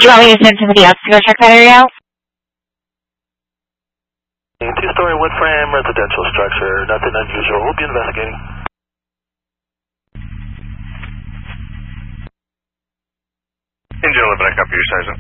you want me to send somebody else to go check that area out? Two-story wood frame residential structure, nothing unusual. We'll be investigating. Engine 11, I copy your sergeant.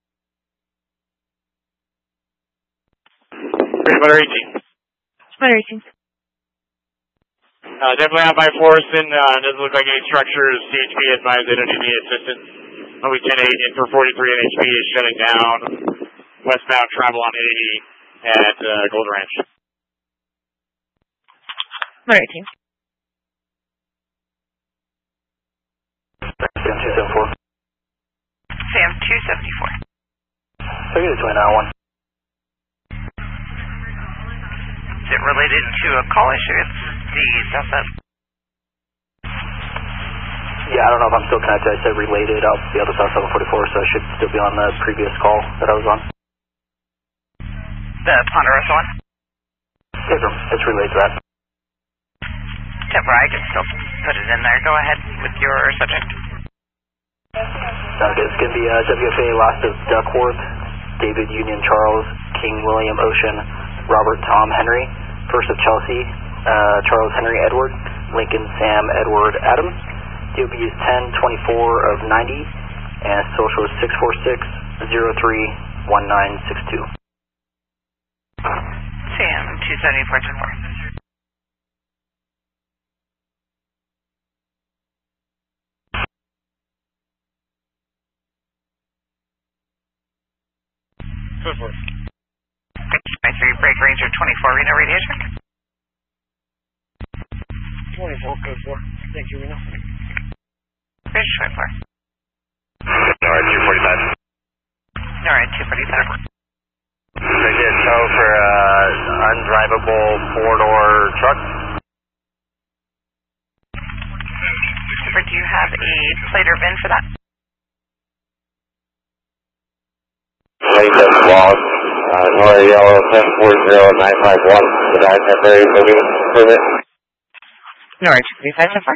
Motor 18. Motor 18. Definitely out by Forreston. Doesn't look like any structures. CHP advised they don't need any assistance. Only 10-8 in for 43 NHP is shutting down. Westbound travel on 80 at Gold Ranch. Motor 18. Sam 274. Sam 274. I get a 29-1. Is it related to a call issue? It's the Southside. Yeah, I don't know if I'm still connected. I said related. I'll be able to South 744, so I should still be on the previous call that I was on. The Ponderosa one? Yes, sir. It's related to that. Temper, I can still put it in there. Go ahead with your subject. Sounds good. It's going to be WFA last of Duckworth, David Union Charles, King William Ocean, Robert Tom Henry, first of Chelsea, Charles Henry Edward, Lincoln Sam Edward Adam. DOB is 1024 of 90, and social is 646-03-1962. Sam 274. My 3 break range of 24, Reno radio check. 24, code 4. Thank you, Reno. Range 24. Alright, 245. Alright, 245. They get tow for undrivable 4-door truck. Super, do you have a plate or VIN for that? Lane that's lost. Nora Yellow 1040-951. The guy temporary moving permit. Nora 235 so far.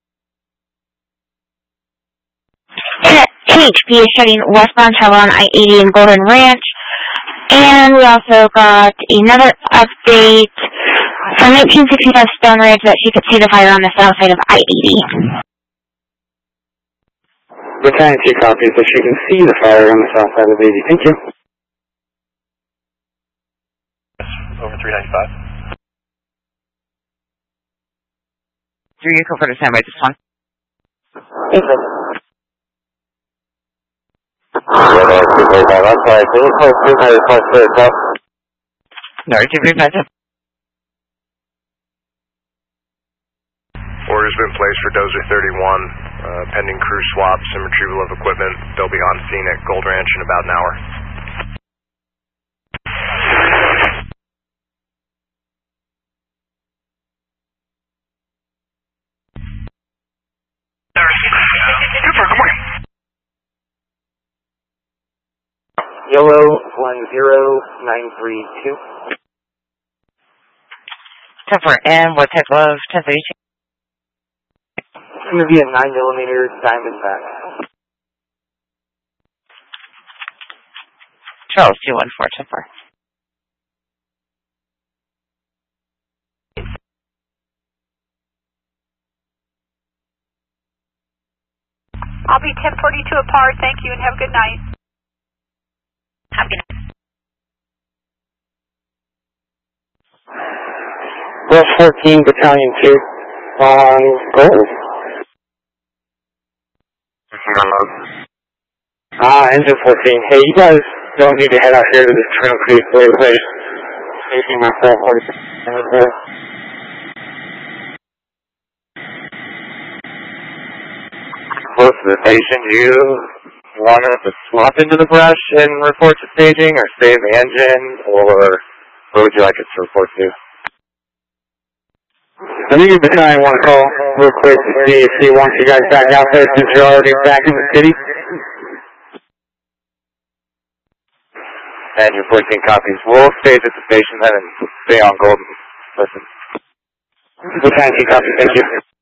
NHP is shutting westbound travel on I-80 in Golden Ranch. And we also got another update from 1965 Stone Ridge that she could see the fire on the south side of I-80. Battalion 2 copies that she can see the fire on the south side of 80. Thank you. Over 395. Do you go for the standby this one? Yes, sir. I'm sorry, can you close 295 No, 235. Order's been placed for Dozer 31, pending crew swaps and retrieval of equipment. They'll be on scene at Gold Ranch in about an hour. Super, good morning. Yellow 10932. Temper, and what type of temperature? It's going to be a 9mm Diamondback. Charles 214 Temper. I'll be 1042 apart. Thank you and have a good night. Have a good night. West 14, Battalion 2 on Gold. Engine 14. Hey, you guys don't need to head out here to this Trail Creek place. Facing my 440. Close to the station, do you want us to swap into the brush and report to staging, or stay in the engine, or where would you like us to report to? I think I want to call real quick to see if he wants you guys back out there since you're already back in the city. And your 14 copies. We'll stage at the station then and stay on Golden. Listen. Battalion 2 copies, thank you.